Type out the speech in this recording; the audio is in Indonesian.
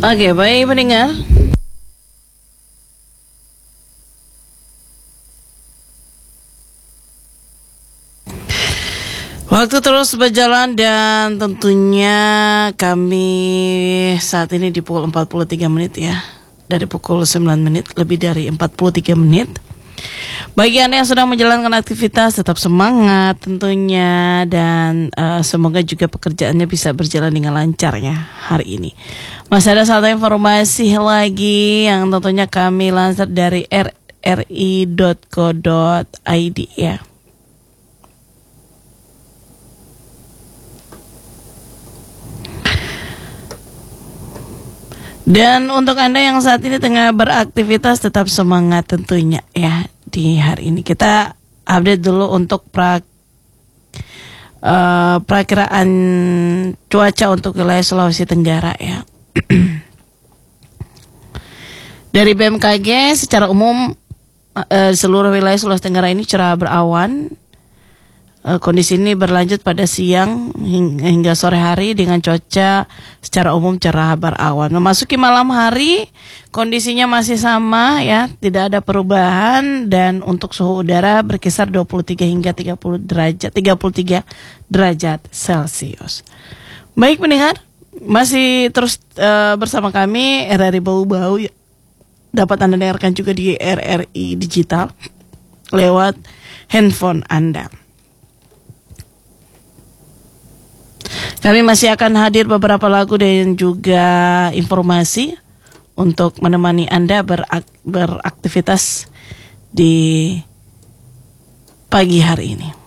Oke, baik pendengar. Waktu terus berjalan dan tentunya kami saat ini di pukul 43 menit ya. Dari pukul 9 menit, lebih dari 43 menit. Bagi Anda yang sedang menjalankan aktivitas, tetap semangat tentunya. Dan semoga juga pekerjaannya bisa berjalan dengan lancar ya hari ini. Masih ada satu informasi lagi yang tentunya kami lansir dari rri.co.id ya. Dan untuk Anda yang saat ini tengah beraktivitas, tetap semangat tentunya ya. Di hari ini kita update dulu untuk perakiraan cuaca untuk wilayah Sulawesi Tenggara ya. Dari BMKG secara umum seluruh wilayah Sulawesi Tenggara ini cerah berawan. Kondisi ini berlanjut pada siang hingga sore hari dengan cuaca secara umum cerah berawan. Memasuki malam hari kondisinya masih sama ya, tidak ada perubahan dan untuk suhu udara berkisar 23 hingga 33 derajat Celcius. Baik pendengar, masih terus bersama kami RRI Bau-Bau. Dapat Anda dengarkan juga di RRI Digital lewat handphone Anda. Kami masih akan hadir beberapa lagu dan juga informasi untuk menemani Anda beraktivitas di pagi hari ini.